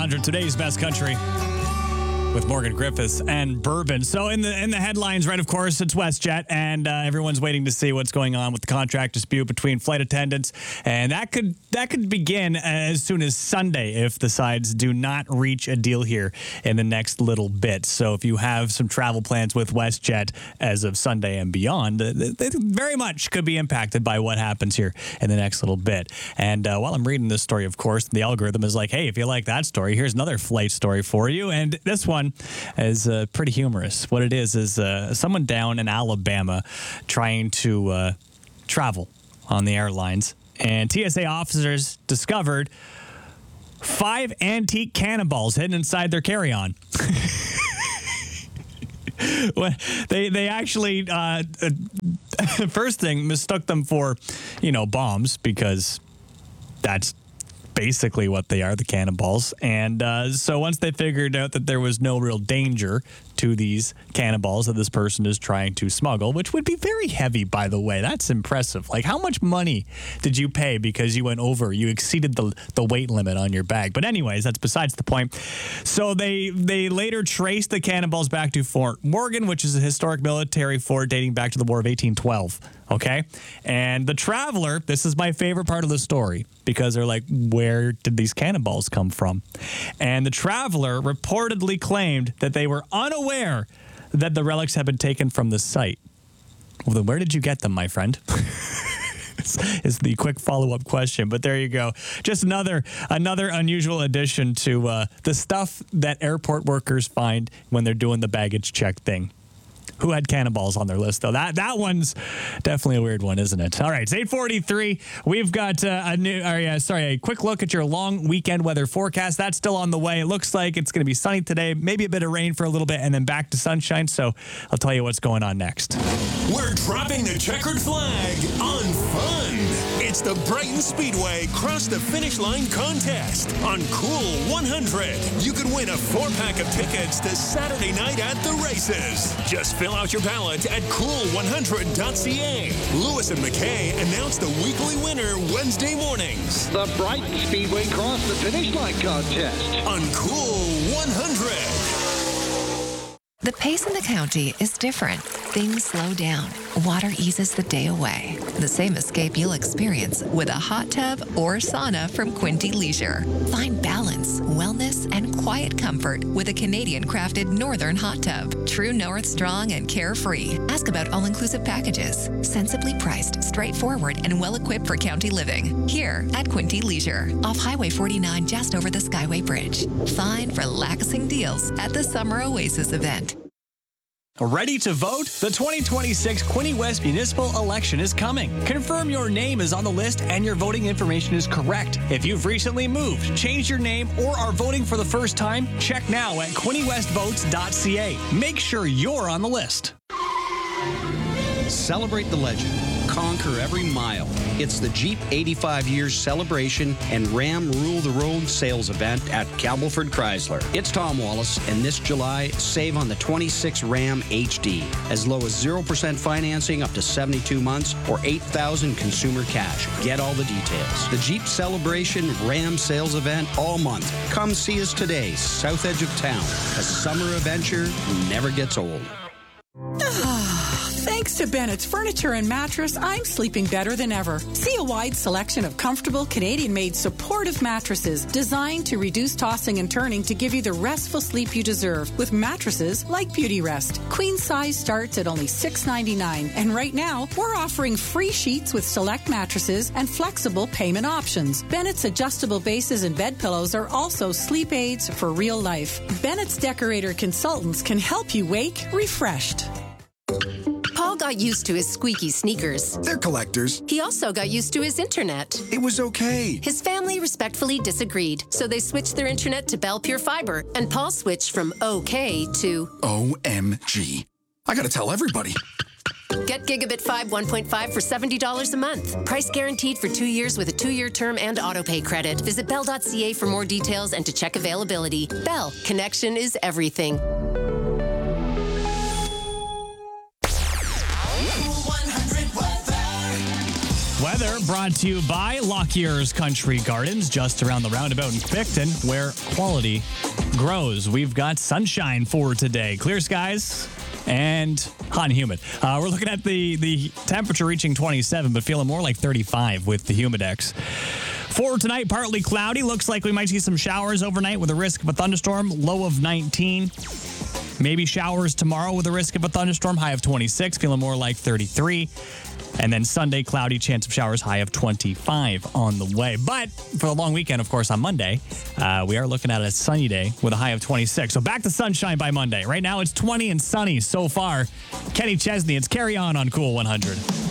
100, today's best country with Morgan Griffiths and Bourbon. So in the headlines, right, of course, it's WestJet, and everyone's waiting to see what's going on with the contract dispute between flight attendants, and that could begin as soon as Sunday if the sides do not reach a deal here in the next little bit. So if you have some travel plans with WestJet as of Sunday and beyond, they very much could be impacted by what happens here in the next little bit. And while I'm reading this story, of course, the algorithm is like, hey, if you like that story, here's another flight story for you. And this one is pretty humorous. What it is someone down in Alabama trying to travel on the airlines, and TSA officers discovered 5 antique cannonballs hidden inside their carry-on. Well, they actually first thing mistook them for, bombs, because that's basically what they are, the cannonballs. And so once they figured out that there was no real danger to these cannonballs that this person is trying to smuggle, which would be very heavy, by the way. That's impressive. Like, how much money did you pay because you exceeded the weight limit on your bag? But anyways, that's besides the point. So they later traced the cannonballs back to Fort Morgan, which is a historic military fort dating back to the War of 1812. Okay? And the traveler, this is my favorite part of the story, because they're like, where did these cannonballs come from? And the traveler reportedly claimed that they were unaware that the relics had been taken from the site. Well, then where did you get them, my friend? is the quick follow-up question. But there you go. Just another unusual addition to the stuff that airport workers find when they're doing the baggage check thing. Who had cannonballs on their list, though? That one's definitely a weird one, isn't it? All right, it's 8:43. We've got a quick look at your long weekend weather forecast. That's still on the way. It looks like it's going to be sunny today, maybe a bit of rain for a little bit, and then back to sunshine. So I'll tell you what's going on next. We're dropping the checkered flag on fun. It's the Brighton Speedway Cross the Finish Line contest on Cool 100. You could win a 4-pack of tickets to Saturday night at the races. Just fill out your ballot at cool100.ca. Lewis and McKay announce the weekly winner Wednesday mornings. The Brighton Speedway Cross the Finish Line contest on Cool 100. The pace in the county is different. Things slow down. Water eases the day away. The same escape you'll experience with a hot tub or sauna from Quinte Leisure. Find balance, wellness, and quiet comfort with a Canadian-crafted Northern hot tub. True North strong and carefree. Ask about all-inclusive packages. Sensibly priced, straightforward, and well-equipped for county living. Here at Quinte Leisure, off Highway 49 just over the Skyway Bridge. Find relaxing deals at the Summer Oasis event. Ready to vote? The 2026 Quinte West Municipal Election is coming. Confirm your name is on the list and your voting information is correct. If you've recently moved, changed your name, or are voting for the first time, check now at quintewestvotes.ca. Make sure you're on the list. Celebrate the legend. Conquer every mile. It's the Jeep 85 Years Celebration and Ram Rule the Road sales event at Campbellford Chrysler. It's Tom Wallace, and this July, save on the 26 Ram HD. As low as 0% financing up to 72 months or $8,000 consumer cash. Get all the details. The Jeep Celebration Ram sales event all month. Come see us today, south edge of town. A summer adventure never gets old. Thanks to Bennett's Furniture and Mattress, I'm sleeping better than ever. See a wide selection of comfortable, Canadian-made supportive mattresses designed to reduce tossing and turning to give you the restful sleep you deserve with mattresses like Beauty Rest. Queen size starts at only $6.99, and right now, we're offering free sheets with select mattresses and flexible payment options. Bennett's adjustable bases and bed pillows are also sleep aids for real life. Bennett's Decorator Consultants can help you wake refreshed. Paul got used to his squeaky sneakers. They're collectors. He also got used to his internet. It was okay. His family respectfully disagreed, so they switched their internet to Bell Pure Fiber, and Paul switched from okay to OMG. I gotta tell everybody. Get Gigabit 5 1.5 for $70 a month. Price guaranteed for 2 years with a 2-year term and autopay credit. Visit Bell.ca for more details and to check availability. Bell, connection is everything. Weather weather brought to you by Lockyer's Country Gardens, just around the roundabout in Picton, where quality grows. We've got sunshine for today, clear skies, and hot and humid. We're looking at the temperature reaching 27, but feeling more like 35 with the Humidex. For tonight, partly cloudy. Looks like we might see some showers overnight with a risk of a thunderstorm, low of 19. Maybe showers tomorrow with a risk of a thunderstorm, high of 26, feeling more like 33. And then Sunday, cloudy, chance of showers, high of 25 on the way. But for the long weekend, of course, on Monday, we are looking at a sunny day with a high of 26. So back to sunshine by Monday. Right now, it's 20 and sunny so far. Kenny Chesney, it's Carry On Cool 100.